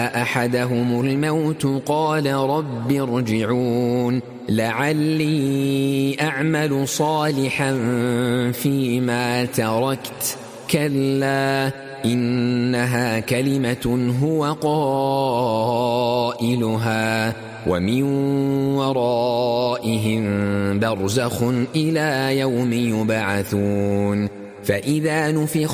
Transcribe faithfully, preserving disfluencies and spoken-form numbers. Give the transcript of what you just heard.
أحدهم الموت قال رب ارجعون لعلي أعمل صالحا فيما تركت كلا إنها كلمة هو قائلها ومن ورائهم برزخ إلى يوم يبعثون فإذا نفخ